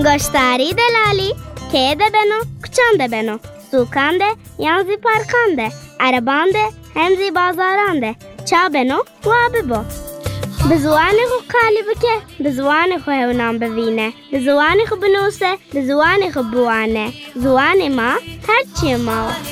گشتاری دلالی که ده بنو کچان ده بنو سوکان ده یان زی پارکان ده عربان ده هم زی بازاران ده چا بنو و ببو به زوانی خو کالی بکه به زوانی خو هونام بوینه به زوانی خو بنوسه به زوانی خو بوانه زوانی ما هرچی ما